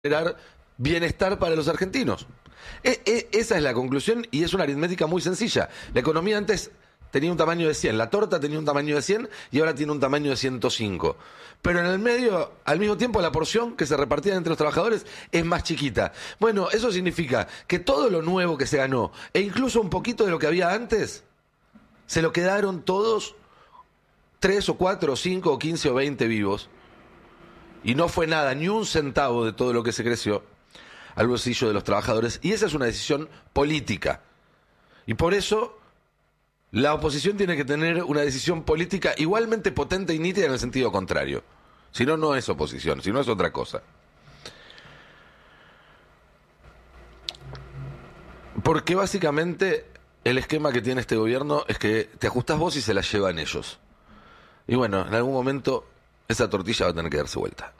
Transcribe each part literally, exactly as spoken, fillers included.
generar bienestar para los argentinos. E, e, esa es la conclusión y es una aritmética muy sencilla. La economía antes tenía un tamaño de cien, la torta tenía un tamaño de cien y ahora tiene un tamaño de ciento cinco. Pero en el medio, al mismo tiempo, la porción que se repartía entre los trabajadores es más chiquita. Bueno, eso significa que todo lo nuevo que se ganó, e incluso un poquito de lo que había antes, se lo quedaron todos tres o cuatro o cinco o quince o veinte vivos. Y no fue nada, ni un centavo de todo lo que se creció al bolsillo de los trabajadores. Y esa es una decisión política. Y por eso la oposición tiene que tener una decisión política igualmente potente y nítida en el sentido contrario. Si no, no es oposición, si no es otra cosa. Porque básicamente el esquema que tiene este gobierno es que te ajustás vos y se la llevan ellos. Y bueno, en algún momento esa tortilla va a tener que darse vuelta.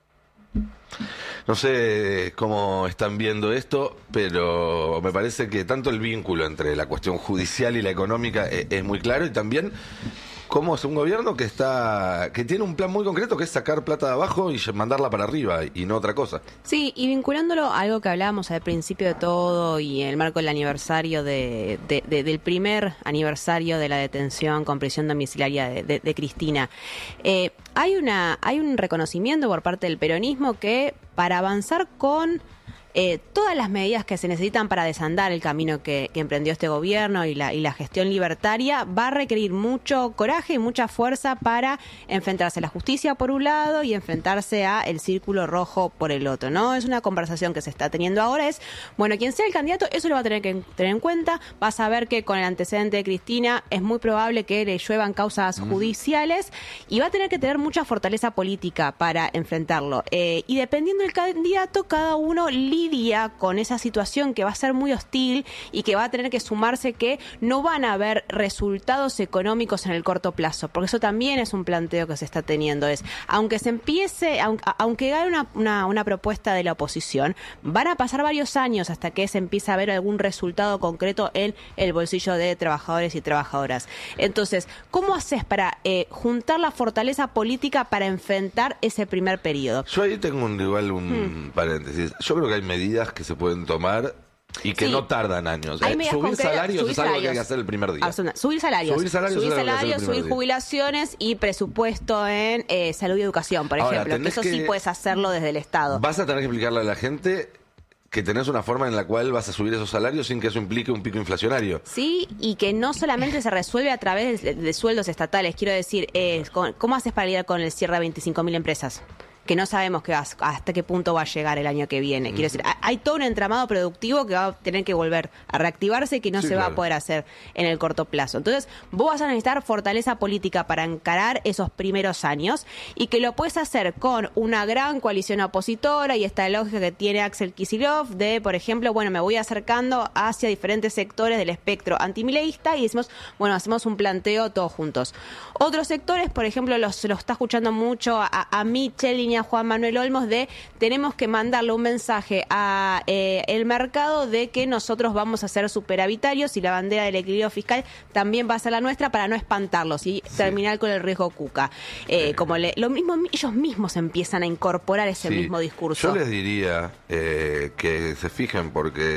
No sé cómo están viendo esto, pero me parece que tanto el vínculo entre la cuestión judicial y la económica es, es muy claro, y también cómo es un gobierno que está que tiene un plan muy concreto, que es sacar plata de abajo y mandarla para arriba, y no otra cosa. Sí, y vinculándolo a algo que hablábamos al principio de todo y en el marco del aniversario de, de, de, del primer aniversario de la detención con prisión domiciliaria de, de, de Cristina, eh, hay una hay un reconocimiento por parte del peronismo que para avanzar con Eh, todas las medidas que se necesitan para desandar el camino que, que emprendió este gobierno y la, y la gestión libertaria va a requerir mucho coraje y mucha fuerza para enfrentarse a la justicia por un lado y enfrentarse a el círculo rojo por el otro, ¿no? Es una conversación que se está teniendo ahora, es, bueno, quien sea el candidato, eso lo va a tener que tener en cuenta, va a saber que con el antecedente de Cristina es muy probable que le lluevan causas mm. judiciales y va a tener que tener mucha fortaleza política para enfrentarlo. Eh, y dependiendo del candidato, cada uno lidia con esa situación que va a ser muy hostil y que va a tener que sumarse que no van a haber resultados económicos en el corto plazo, porque eso también es un planteo que se está teniendo, es, aunque se empiece, aunque, aunque gane una, una, una propuesta de la oposición, van a pasar varios años hasta que se empiece a ver algún resultado concreto en el bolsillo de trabajadores y trabajadoras. Entonces, ¿cómo haces para eh, juntar la fortaleza política para enfrentar ese primer periodo? Yo ahí tengo un, igual un hmm. paréntesis. Yo creo que hay medidas que se pueden tomar y que sí. no tardan años. Eh, subir concretas, salarios subir es algo salarios. que hay que hacer el primer día. Absolutamente. Subir salarios. Subir salarios, subir, salarios, subir jubilaciones y presupuesto en eh, salud y educación, por Ahora, ejemplo. Que eso que, sí puedes hacerlo desde el Estado. Vas a tener que explicarle a la gente que tenés una forma en la cual vas a subir esos salarios sin que eso implique un pico inflacionario. Sí, y que no solamente se resuelve a través de, de sueldos estatales. Quiero decir, eh, ¿cómo haces para lidiar con el cierre de veinticinco mil empresas? Que no sabemos que va, hasta qué punto va a llegar el año que viene. Quiero decir, hay todo un entramado productivo que va a tener que volver a reactivarse y que no sí, se claro. va a poder hacer en el corto plazo. Entonces, vos vas a necesitar fortaleza política para encarar esos primeros años y que lo puedes hacer con una gran coalición opositora y esta lógica que tiene Axel Kicillof de, por ejemplo, bueno, me voy acercando hacia diferentes sectores del espectro antimileísta y decimos, bueno, hacemos un planteo todos juntos. Otros sectores, por ejemplo, los, los está escuchando mucho a, a Michel, a Juan Manuel Olmos, de tenemos que mandarle un mensaje a eh, el mercado de que nosotros vamos a ser superavitarios y la bandera del equilibrio fiscal también va a ser la nuestra para no espantarlos y sí. terminar con el riesgo cuca. Eh, eh, como le, lo mismo, ellos mismos empiezan a incorporar ese sí. mismo discurso. Yo les diría eh, que se fijen,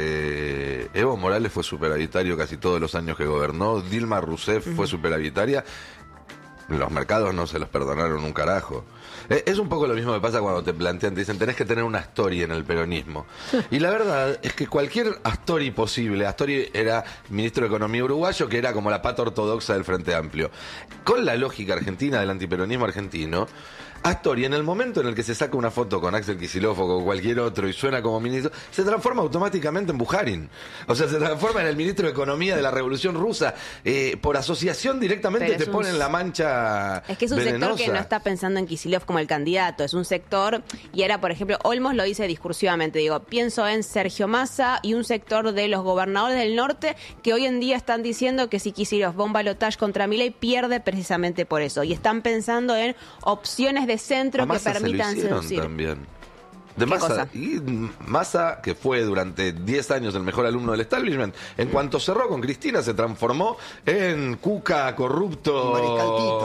porque Evo Morales fue superavitario casi todos los años que gobernó, Dilma Rousseff uh-huh. fue superavitaria. Los mercados no se los perdonaron un carajo. Es un poco lo mismo que pasa cuando te plantean, te dicen, tenés que tener una Astori en el peronismo. Y la verdad es que cualquier Astori posible, Astori era ministro de Economía uruguayo, que era como la pata ortodoxa del Frente Amplio. Con la lógica argentina del antiperonismo argentino, Astori, en el momento en el que se saca una foto con Axel Kicillof o con cualquier otro y suena como ministro, se transforma automáticamente en Bujarin. O sea, se transforma en el ministro de Economía de la Revolución Rusa. Eh, por asociación directamente te ponen un... la mancha Es que es un venenosa. sector que no está pensando en Kicillof como el candidato. Es un sector, y ahora, por ejemplo, Olmos lo dice discursivamente, digo, pienso en Sergio Massa y un sector de los gobernadores del norte que hoy en día están diciendo que si Kicillof va a un balotaje contra Milei, pierde precisamente por eso. Y están pensando en opciones de centro que permitan seducir. También. De Massa, y Massa, que fue durante diez años el mejor alumno del establishment, en cuanto cerró con Cristina se transformó en cuca, corrupto,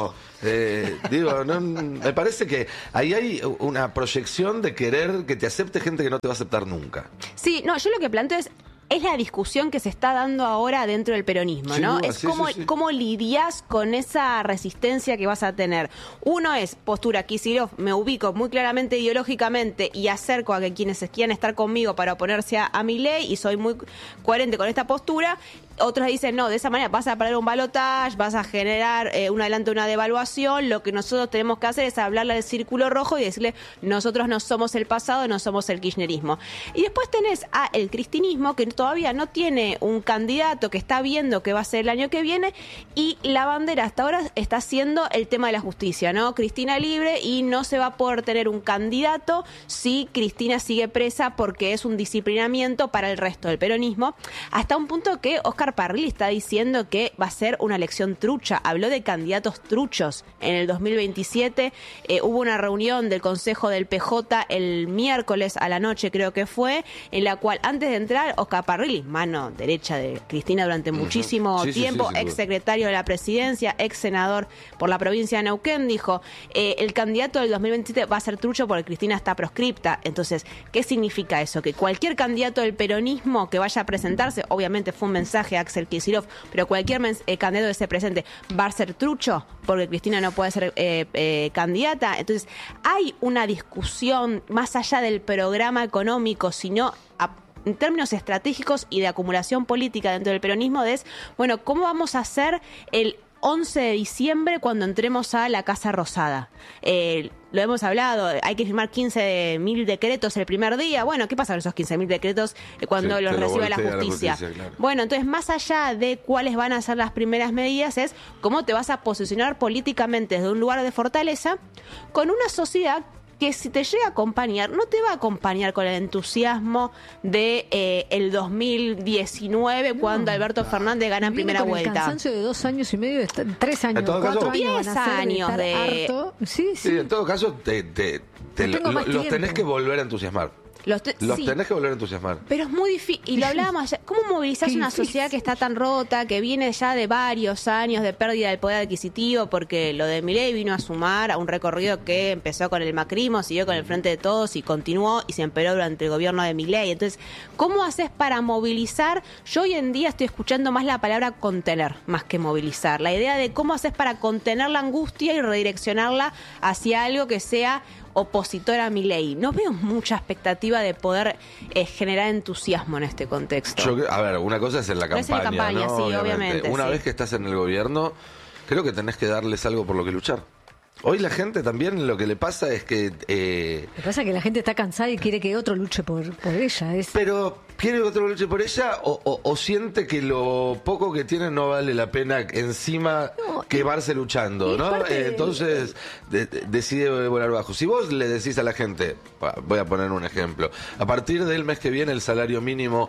Eh, digo, no, me parece que ahí hay una proyección de querer que te acepte gente que no te va a aceptar nunca. Sí, no, yo lo que planteo es es la discusión que se está dando ahora dentro del peronismo, Sin ¿no? duda, es sí, cómo, sí, sí. cómo lidias con esa resistencia que vas a tener. Uno es postura Kicillof, me ubico muy claramente ideológicamente y acerco a que quienes quieran estar conmigo para oponerse a, a mi ley y soy muy coherente con esta postura. Otros dicen, no, de esa manera vas a perder un balotaje, vas a generar eh, un adelanto, una devaluación. Lo que nosotros tenemos que hacer es hablarle al círculo rojo y decirle, nosotros no somos el pasado, no somos el kirchnerismo. Y después tenés a el cristinismo, que todavía no tiene un candidato, que está viendo qué va a ser el año que viene, y la bandera hasta ahora está siendo el tema de la justicia, ¿no? Cristina libre y no se va a poder tener un candidato si Cristina sigue presa, porque es un disciplinamiento para el resto del peronismo, hasta un punto que Oscar Parrilli está diciendo que va a ser una elección trucha. Habló de candidatos truchos. En el dos mil veintisiete eh, hubo una reunión del Consejo del P J el miércoles a la noche, creo que fue, en la cual antes de entrar, Oscar Parrilli, mano derecha de Cristina durante uh-huh. muchísimo sí, tiempo, sí, sí, ex secretario de la presidencia, ex senador por la provincia de Neuquén, dijo, eh, el candidato del dos mil veintisiete va a ser trucho porque Cristina está proscripta. Entonces, ¿qué significa eso? Que cualquier candidato del peronismo que vaya a presentarse, obviamente fue un mensaje a Axel Kicillof, pero cualquier eh, candidato que se presente va a ser trucho porque Cristina no puede ser eh, eh, candidata. Entonces, hay una discusión más allá del programa económico, sino a en términos estratégicos y de acumulación política dentro del peronismo, de es, bueno, ¿cómo vamos a hacer el once de diciembre cuando entremos a la Casa Rosada? Eh, lo hemos hablado, hay que firmar quince mil decretos el primer día. Bueno, ¿qué pasa con esos quince mil decretos cuando sí, los lo reciba la justicia? la justicia claro. Bueno, entonces, más allá de cuáles van a ser las primeras medidas, es cómo te vas a posicionar políticamente desde un lugar de fortaleza con una sociedad que si te llega a acompañar, no te va a acompañar con el entusiasmo de eh, el dos mil diecinueve, no, cuando Alberto Fernández gana en primera con vuelta. El cansancio de dos años y medio, tres años, en todo cuatro caso, años, diez años de... harto. Sí, sí. sí, en todo caso, te, te, te no lo, los tenés que volver a entusiasmar. Los, te los sí. tenés que volver a entusiasmar. Pero es muy difícil, y lo hablábamos ayer, ¿cómo movilizás una sociedad que está tan rota, que viene ya de varios años de pérdida del poder adquisitivo, porque lo de Milei vino a sumar a un recorrido que empezó con el macrismo, siguió con el Frente de Todos y continuó y se empeoró durante el gobierno de Milei? Entonces, ¿cómo haces para movilizar? Yo hoy en día estoy escuchando más la palabra contener, más que movilizar. La idea de cómo haces para contener la angustia y redireccionarla hacia algo que sea opositora a Milei. No veo mucha expectativa de poder eh, generar entusiasmo en este contexto. Yo, a ver, una cosa es en la no campaña, es en la campaña, ¿no? sí, obviamente. obviamente. Una sí. vez que estás en el gobierno, creo que tenés que darles algo por lo que luchar. Hoy la gente también lo que le pasa es que... Eh, lo que pasa es que la gente está cansada y quiere que otro luche por, por ella. Es... Pero quiere que otro luche por ella o, o, o siente que lo poco que tiene no vale la pena encima no, quemarse luchando, ¿no? Eh, entonces de, de, decide volar bajo. Si vos le decís a la gente, voy a poner un ejemplo, a partir del mes que viene el salario mínimo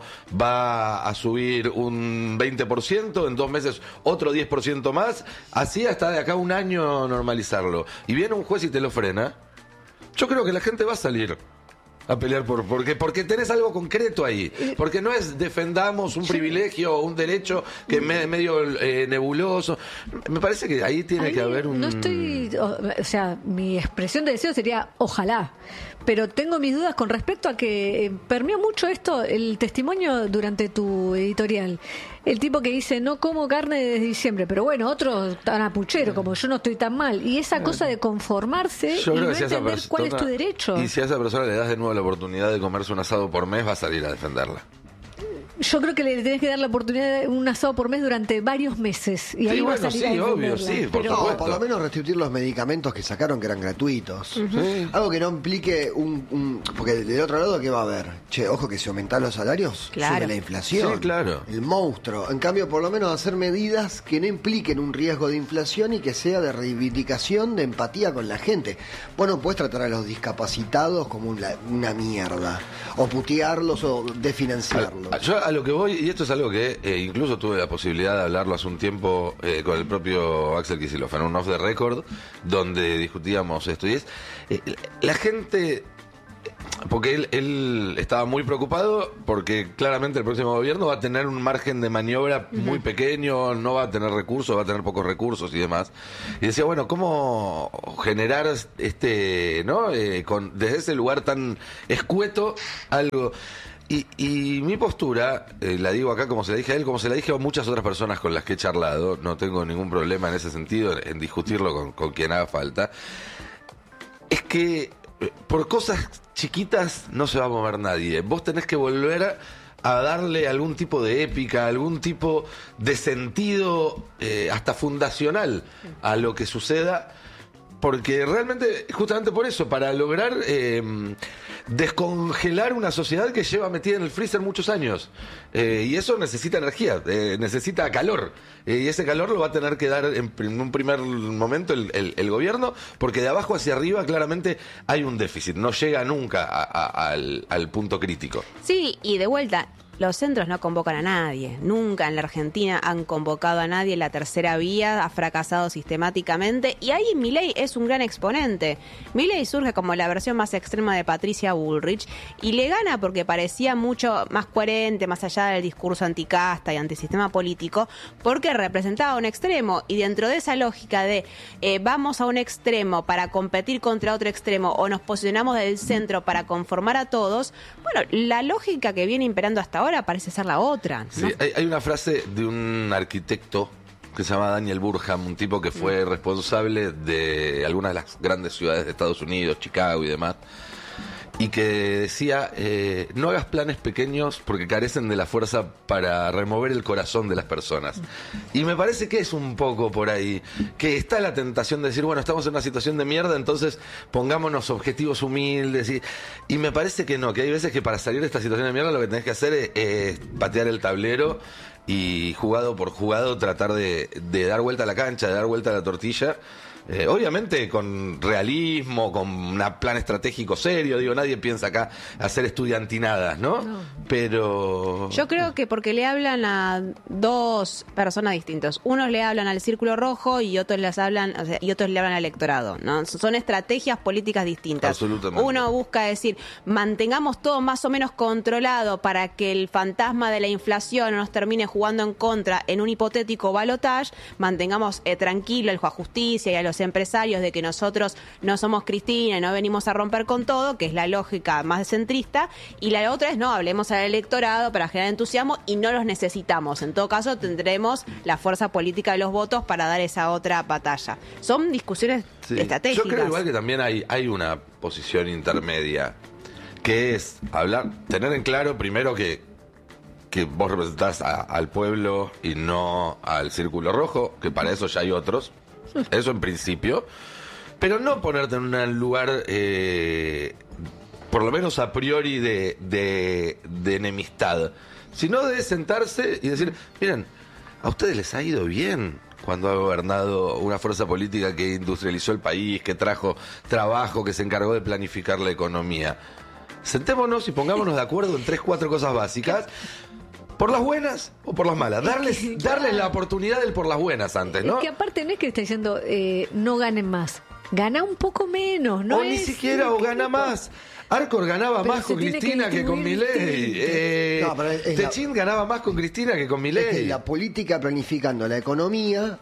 va a subir un veinte por ciento, en dos meses otro diez por ciento más, así hasta de acá un año normalizarlo. Y viene un juez y te lo frena, yo creo que la gente va a salir a pelear por porque porque tenés algo concreto ahí, porque no es defendamos un privilegio o un derecho que es me, medio eh, nebuloso. Me parece que ahí tiene ahí que haber un... No estoy, o, o sea, mi expresión de deseo sería ojalá, pero tengo mis dudas con respecto a que eh, permeó mucho esto, el testimonio durante tu editorial. El tipo que dice, no como carne desde diciembre, pero bueno, otro tan apuchero, como yo no estoy tan mal. Y esa cosa de conformarse yo y creo no que si entender persona, cuál es tu derecho. Y si a esa persona le das de nuevo la oportunidad de comerse un asado por mes, va a salir a defenderla. Yo creo que le tenés que dar la oportunidad de un asado por mes durante varios meses. Y sí, ahí bueno, va a salir sí, a obvio, sí, por pero... supuesto. No, por lo menos restituir los medicamentos que sacaron que eran gratuitos. Uh-huh. Sí. Algo que no implique un, un... Porque del otro lado, ¿qué va a haber? Che, ojo que si aumentan los salarios, claro. sube la inflación. Sí, claro. El monstruo. En cambio, por lo menos hacer medidas que no impliquen un riesgo de inflación y que sea de reivindicación, de empatía con la gente. Vos no podés tratar a los discapacitados como una, una mierda. O putearlos o desfinanciarlos. A, a, yo a lo que voy, y esto es algo que eh, incluso tuve la posibilidad de hablarlo hace un tiempo eh, con el propio Axel Kicillof en un off the record donde discutíamos esto, y es eh, la gente porque él, él estaba muy preocupado porque claramente el próximo gobierno va a tener un margen de maniobra uh-huh. muy pequeño, no va a tener recursos, va a tener pocos recursos y demás. Y decía, bueno, ¿cómo generar este, ¿no? Eh, con, desde ese lugar tan escueto algo? Y, y mi postura, eh, la digo acá como se la dije a él, como se la dije a muchas otras personas con las que he charlado, no tengo ningún problema en ese sentido, en, en discutirlo con, con quien haga falta, es que por cosas chiquitas no se va a mover nadie. Vos tenés que volver a darle algún tipo de épica, algún tipo de sentido eh, hasta fundacional a lo que suceda, porque realmente, justamente por eso, para lograr eh, descongelar una sociedad que lleva metida en el freezer muchos años. Eh, y eso necesita energía, eh, necesita calor. Eh, y ese calor lo va a tener que dar en, en un primer momento el, el, el gobierno, porque de abajo hacia arriba claramente hay un déficit. No llega nunca a, a, al, al punto crítico. Sí, y de vuelta, los centros no convocan a nadie. Nunca en la Argentina han convocado a nadie. La tercera vía ha fracasado sistemáticamente. Y ahí Milei es un gran exponente. Milei surge como la versión más extrema de Patricia Bullrich y le gana porque parecía mucho más coherente, más allá del discurso anticasta y antisistema político, porque representaba un extremo. Y dentro de esa lógica de eh, vamos a un extremo para competir contra otro extremo o nos posicionamos del centro para conformar a todos, bueno, la lógica que viene imperando hasta ahora ahora parece ser la otra, ¿no? Sí, hay, hay una frase de un arquitecto que se llama Daniel Burham, un tipo que fue responsable de algunas de las grandes ciudades de Estados Unidos, Chicago y demás, y que decía, eh, no hagas planes pequeños porque carecen de la fuerza para remover el corazón de las personas. Y me parece que es un poco por ahí, que está la tentación de decir, bueno, estamos en una situación de mierda, entonces pongámonos objetivos humildes. Y, y me parece que no, que hay veces que para salir de esta situación de mierda lo que tenés que hacer es, es patear el tablero y jugado por jugado tratar de, de dar vuelta a la cancha, de dar vuelta a la tortilla. Eh, obviamente con realismo, con un plan estratégico serio, digo, nadie piensa acá hacer estudiantinadas, ¿no? no. Pero... Yo creo que porque le hablan a dos personas distintas. Unos le hablan al círculo rojo y otros les hablan, o sea, y otros le hablan al electorado, ¿no? Son estrategias políticas distintas. Absolutamente. Uno busca decir, mantengamos todo más o menos controlado para que el fantasma de la inflación no nos termine jugando en contra en un hipotético balotaje, mantengamos eh, tranquilo el juez justicia y a los empresarios de que nosotros no somos Cristina y no venimos a romper con todo, que es la lógica más centrista, y la otra es no, hablemos al electorado para generar entusiasmo y no los necesitamos. En todo caso tendremos la fuerza política de los votos para dar esa otra batalla. Son discusiones sí. estratégicas. Yo creo igual que también hay, hay una posición intermedia, que es hablar, tener en claro primero que que vos representás a, al pueblo y no al círculo rojo, que para eso ya hay otros. Eso en principio, pero no ponerte en un lugar, eh, por lo menos a priori, de, de, de enemistad, sino de sentarse y decir, miren, a ustedes les ha ido bien cuando ha gobernado una fuerza política que industrializó el país, que trajo trabajo, que se encargó de planificar la economía. Sentémonos y pongámonos de acuerdo en tres, cuatro cosas básicas. ¿Por las buenas o por las malas? Darles, que, darles claro. la oportunidad del por las buenas antes, ¿no? Es que aparte no es que está diciendo eh, no ganen más. Gana un poco menos, ¿no? O es, ni siquiera, o gana más. Arcor ganaba pero más con Cristina que, que con Milei. Eh, no, Techín la... ganaba más con Cristina que con Milei. Es que la política planificando la economía